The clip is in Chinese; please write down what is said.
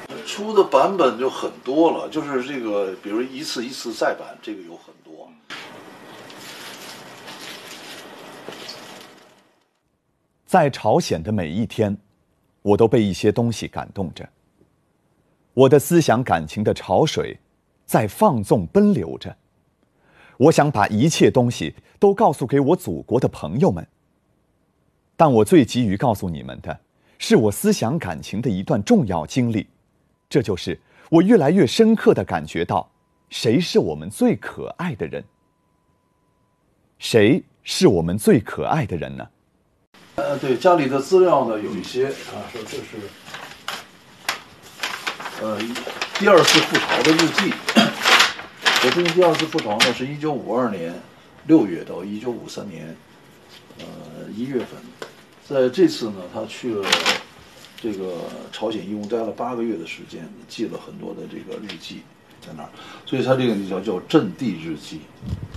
出的版本就很多了，就是这个，比如一次一次再版，这个有很多。 在朝鲜的每一天，我都被一些东西感动着。我的思想感情的潮水在放纵奔流着。我想把一切东西都告诉给我祖国的朋友们。但我最急于告诉你们的，是我思想感情的一段重要经历。这就是我越来越深刻地感觉到，谁是我们最可爱的人？谁是我们最可爱的人呢？ 对，家里的资料呢有一些啊，说这是第二次赴朝的日记。我这个第二次赴朝呢是1952年6月到1953年1月份。在这次呢，他去了这个朝鲜，一共待了8个月的时间，记了很多的这个日记在那儿，所以他这个就叫阵地日记。